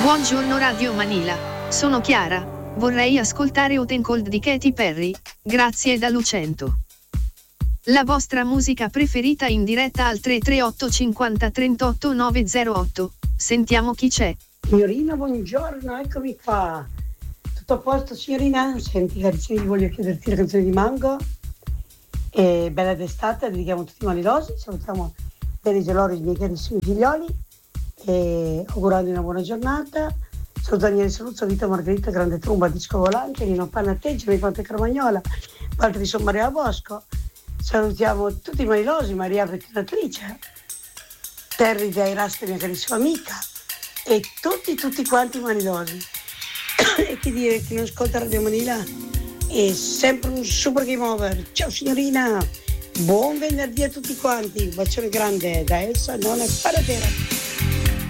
Buongiorno Radio Manila, sono Chiara. Vorrei ascoltare Hot n Cold di Katy Perry, grazie da Lucento. La vostra musica preferita in diretta al 338 50 38 908. Sentiamo chi c'è. Signorina, buongiorno, eccomi qua. Tutto a posto, signorina? Senti, carissimi, voglio chiederti la canzone di Mango. E bella d'estate, dedichiamo tutti i malidosi. Salutiamo Denise e Lori, i miei carissimi figlioli. E augurando una buona giornata. Saluto Daniele Saluzzo, Vita Margherita, Grande Trumba, Disco Volante, Nino Panatteggi, Conte Carmagnola, Walter di Sommaria Bosco. Salutiamo tutti i malilosi, Maria Pettinatrice, Terry dei Rasta, mia carissima amica, e tutti quanti i malilosi. E che dire, chi non ascolta Radio Manila è sempre un super game over. Ciao signorina, buon venerdì a tutti quanti, un bacione grande da Elsa, non è paratera.